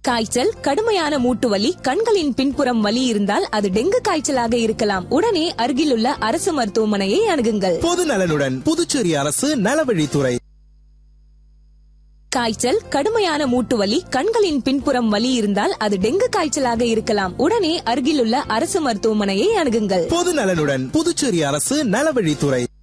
காய்ச்சல், கடுமையான மூட்டு வலி, கண்களின் பின்புறம் வலி இருந்தால் அது டெங்கு காய்ச்சலாக இருக்கலாம். உடனே அருகிலுள்ள அரசு மருத்துவமனையை அணுகுங்கள். பொது நலனுடன் புதுச்சேரி அரசு நலவழித்துறை. காய்ச்சல், கடுமையான மூட்டு வலி, கண்களின் பின்புறம் வலி இருந்தால் அது டெங்கு காய்ச்சலாக இருக்கலாம். உடனே அருகிலுள்ள அரசு மருத்துவமனையை அணுகுங்கள். பொது நலனுடன் புதுச்சேரி அரசு நலவழித்துறை.